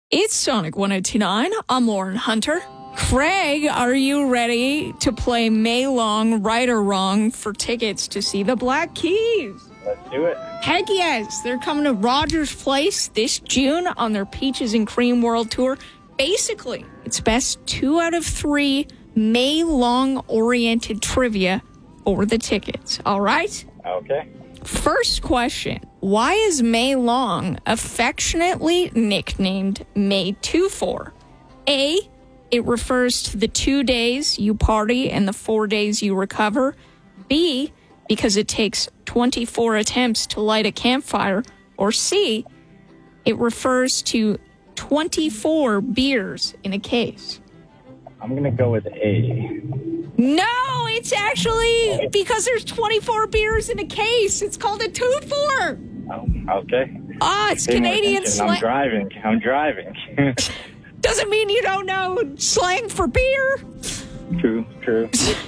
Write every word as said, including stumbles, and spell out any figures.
It's Sonic one oh two point nine. I'm Lauren Hunter. Craig, are you ready to play May Long, right or wrong, for tickets to see the Black Keys? Let's do it. Heck yes. They're coming to Rogers Place this June on their Peaches and Cream World Tour. Basically, it's best two out of three May Long-oriented trivia for the tickets. All right? Okay. First question. Why is May Long affectionately nicknamed May two four? A, it refers to the two days you party and the four days you recover. B, because it takes twenty-four attempts to light a campfire. Or C, it refers to twenty-four beers in a case. I'm going to go with A. No, it's actually because there's twenty-four beers in a case. It's called a two four. Oh, okay. Ah, it's Pay more Canadian attention. slang. I'm driving. I'm driving. Doesn't mean you don't know slang for beer. True, true.